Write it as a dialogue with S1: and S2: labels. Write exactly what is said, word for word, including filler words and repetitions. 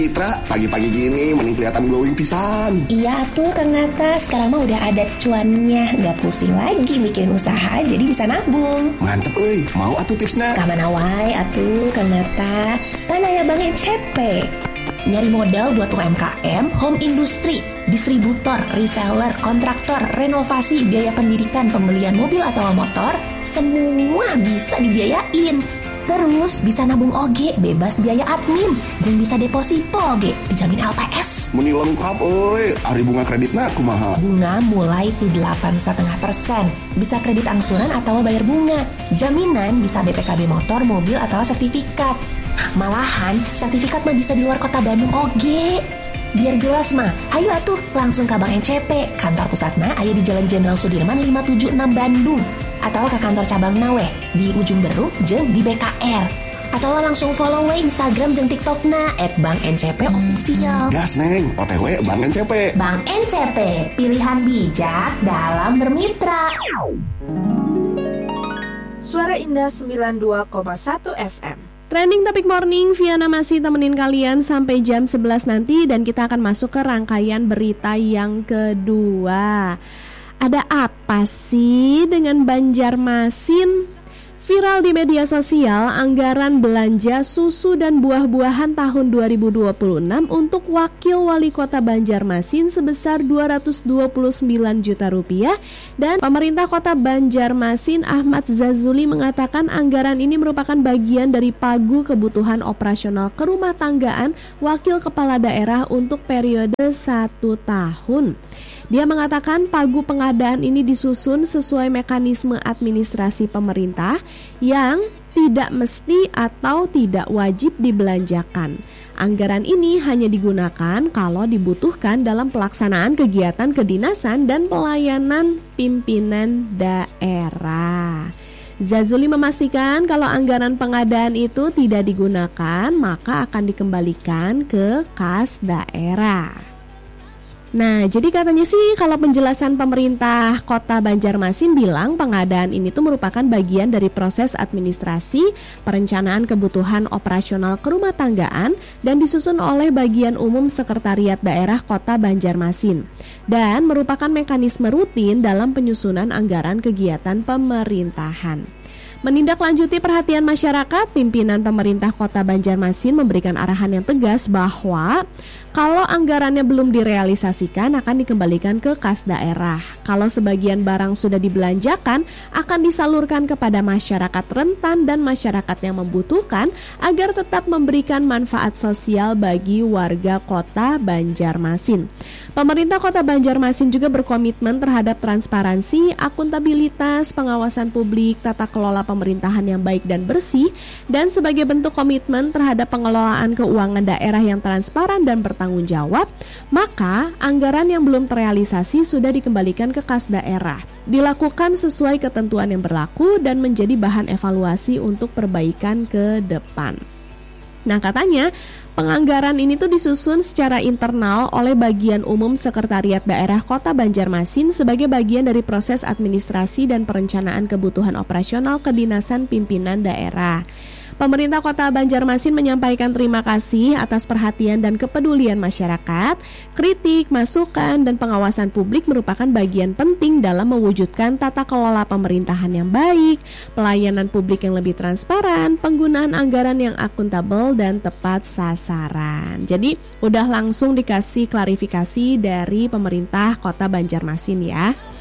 S1: Citra, pagi-pagi gini mending kelihatan glowing pisan.
S2: Iya tuh Kang Nata, sekarang mah udah ada cuannya. Gak pusing lagi mikirin usaha, jadi bisa nabung.
S1: Mantep euy, mau atuh tipsna?
S2: Kamana wae atuh Kang Nata. Kan aya Bank N C P. Nyari modal buat U M K M, home industry, distributor, reseller, kontraktor, renovasi, biaya pendidikan, pembelian mobil atau motor, semua bisa dibiayain. Terus bisa nabung oge, bebas biaya admin, jeung bisa deposito oge, dijamin L P S.
S1: Muni lengkap euy, ari bunga kreditna kumaha?
S2: Bunga mulai ti delapan koma lima persen. Bisa kredit angsuran atau bayar bunga. Jaminan bisa B P K B motor, mobil atau sertifikat. Malahan sertifikat mah bisa di luar kota Bandung oge. Biar jelas mah, ayo atuh langsung ke Bank N C P. Kantor pusatna aya di Jalan Jenderal Sudirman lima tujuh enam Bandung. Atau ke kantor cabang Nawe di Ujung Beruk jeung di B K R. Atau langsung follow we Instagram jeung TikTokna et bank N C P official.
S1: Gas neng, O T W Bank N C P.
S2: Bank N C P, pilihan bijak dalam bermitra.
S3: Suara Indah sembilan puluh dua koma satu F M.
S4: Trending Topic Morning, Viana masih temenin kalian sampai jam sebelas nanti. Dan kita akan masuk ke rangkaian berita yang kedua. Ada apa sih dengan Banjarmasin? Viral di media sosial, anggaran belanja susu dan buah-buahan tahun dua ribu dua puluh enam untuk Wakil Wali Kota Banjarmasin sebesar dua ratus dua puluh sembilan juta rupiah. Dan pemerintah Kota Banjarmasin Ahmad Zazuli mengatakan anggaran ini merupakan bagian dari pagu kebutuhan operasional kerumah tanggaan Wakil Kepala Daerah untuk periode satu tahun. Dia mengatakan pagu pengadaan ini disusun sesuai mekanisme administrasi pemerintah yang tidak mesti atau tidak wajib dibelanjakan. Anggaran ini hanya digunakan kalau dibutuhkan dalam pelaksanaan kegiatan kedinasan dan pelayanan pimpinan daerah. Zazuli memastikan kalau anggaran pengadaan itu tidak digunakan, maka akan dikembalikan ke kas daerah. Nah, jadi katanya sih kalau penjelasan pemerintah Kota Banjarmasin bilang pengadaan ini tuh merupakan bagian dari proses administrasi perencanaan kebutuhan operasional kerumah tanggaan dan disusun oleh bagian umum Sekretariat Daerah Kota Banjarmasin dan merupakan mekanisme rutin dalam penyusunan anggaran kegiatan pemerintahan. Menindaklanjuti perhatian masyarakat, pimpinan pemerintah Kota Banjarmasin memberikan arahan yang tegas bahwa kalau anggarannya belum direalisasikan akan dikembalikan ke kas daerah. Kalau sebagian barang sudah dibelanjakan akan disalurkan kepada masyarakat rentan dan masyarakat yang membutuhkan agar tetap memberikan manfaat sosial bagi warga Kota Banjarmasin. Pemerintah Kota Banjarmasin juga berkomitmen terhadap transparansi, akuntabilitas, pengawasan publik, tata kelola pemerintahan yang baik dan bersih, dan sebagai bentuk komitmen terhadap pengelolaan keuangan daerah yang transparan dan bertanggung jawab, maka anggaran yang belum terrealisasi sudah dikembalikan ke kas daerah. Dilakukan sesuai ketentuan yang berlaku dan menjadi bahan evaluasi untuk perbaikan ke depan. Nah, katanya penganggaran ini tuh disusun secara internal oleh bagian umum Sekretariat Daerah Kota Banjarmasin sebagai bagian dari proses administrasi dan perencanaan kebutuhan operasional kedinasan pimpinan daerah. Pemerintah Kota Banjarmasin menyampaikan terima kasih atas perhatian dan kepedulian masyarakat. Kritik, masukan, dan pengawasan publik merupakan bagian penting dalam mewujudkan tata kelola pemerintahan yang baik, pelayanan publik yang lebih transparan, penggunaan anggaran yang akuntabel dan tepat sasaran. Jadi udah langsung dikasih klarifikasi dari pemerintah Kota Banjarmasin ya.